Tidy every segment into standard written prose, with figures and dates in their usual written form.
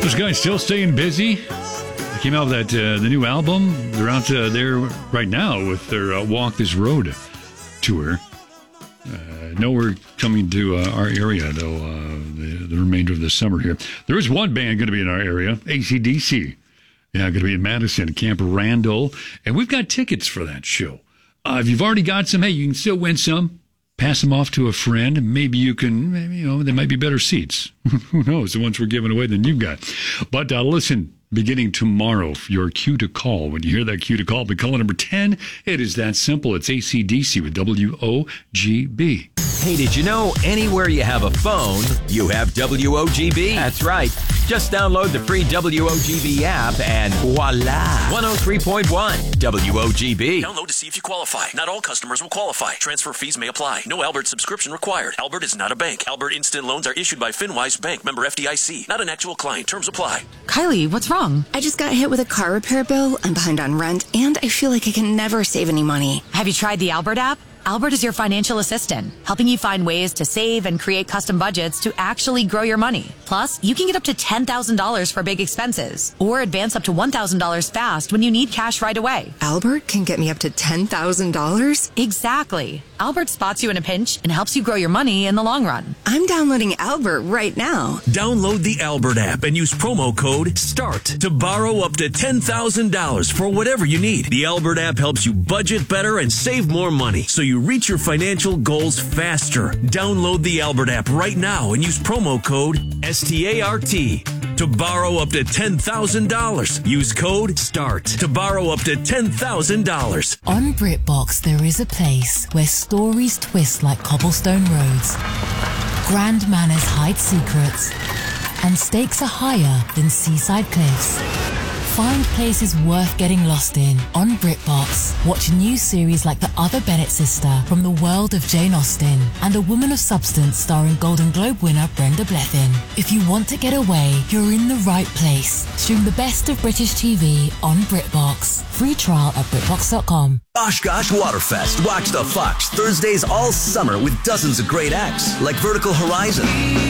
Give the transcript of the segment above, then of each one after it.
those guys still staying busy? They came out with the new album. They're out there right now with their Walk This Road tour. Nowhere coming to our area, though, the remainder of the summer here. There is one band going to be in our area, AC/DC. Yeah, going to be in Madison, Camp Randall. And we've got tickets for that show. If you've already got some, hey, you can still win some. Pass them off to a friend. Maybe you can, there might be better seats. Who knows? The ones we're giving away than you've got. But listen, beginning tomorrow, your cue to call. When you hear that cue to call, be caller number 10. It is that simple. It's AC/DC with WOGB. Hey, did you know anywhere you have a phone, you have WOGB? That's right. Just download the free WOGB app and voila. 103.1 WOGB. Download to see if you qualify. Not all customers will qualify. Transfer fees may apply. No Albert subscription required. Albert is not a bank. Albert Instant Loans are issued by FinWise Bank, member FDIC. Not an actual client. Terms apply. Kylie, what's wrong? I just got hit with a car repair bill. I'm behind on rent, and I feel like I can never save any money. Have you tried the Albert app? Albert is your financial assistant, helping you find ways to save and create custom budgets to actually grow your money. Plus, you can get up to $10,000 for big expenses or advance up to $1,000 fast when you need cash right away. Albert can get me up to $10,000? Exactly. Albert spots you in a pinch and helps you grow your money in the long run. I'm downloading Albert right now. Download the Albert app and use promo code START to borrow up to $10,000 for whatever you need. The Albert app helps you budget better and save more money so you reach your financial goals faster. Download the Albert app right now and use promo code START to borrow up to $10,000. Use code START to borrow up to $10,000. On BritBox, there is a place where stories twist like cobblestone roads, grand manners hide secrets, and stakes are higher than seaside cliffs. Find places worth getting lost in on BritBox. Watch new series like The Other Bennett Sister from the world of Jane Austen and A Woman of Substance starring Golden Globe winner Brenda Blethyn. If you want to get away, you're in the right place. Stream the best of British TV on BritBox. Free trial at BritBox.com. Oshkosh Waterfest. Watch the Fox Thursdays all summer with dozens of great acts like Vertical Horizon.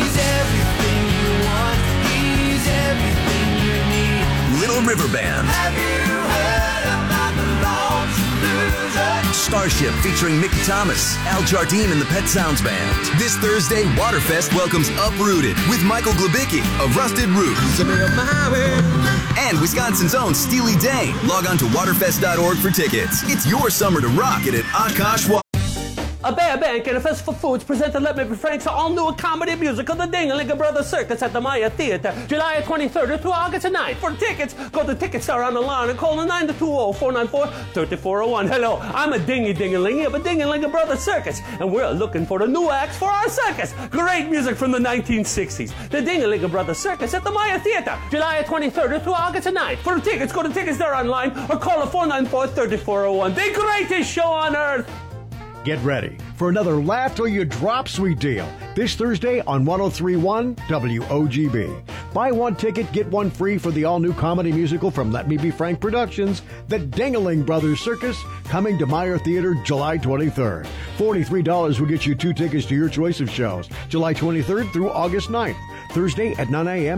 Little River Band. Have you heard about the Lord's Loser? Starship featuring Mickey Thomas, Al Jardine and the Pet Sounds Band. This Thursday, Waterfest welcomes Uprooted with Michael Glubicki of Rusted Roots. And Wisconsin's own Steely Dan. Log on to waterfest.org for tickets. It's your summer to rock it at Oshkosh Waterfest. A Bear Bank and a Festival Foods presented Let Me Be Frank's all-new comedy musical, The Dingalinga Brothers Circus at the Maya Theater, July 23rd through August 9th. For tickets, go to Ticketstar on the line and call the 920-494-3401. Hello, I'm a dingy-dingalingy of a Dingalinga Brothers Circus, and we're looking for the new acts for our circus. Great music from the 1960s. The Dingalinga Brothers Circus at the Maya Theater, July 23rd through August 9th. For tickets, go to Ticketstar online or call the 494-3401. The greatest show on earth. Get ready for another Laugh Till You Drop sweet deal this Thursday on 103.1 WOGB. Buy one ticket, get one free for the all-new comedy musical from Let Me Be Frank Productions, The Dingaling Brothers Circus, coming to Meyer Theater July 23rd. $43 will get you 2 tickets to your choice of shows, July 23rd through August 9th, Thursday at 9 a.m.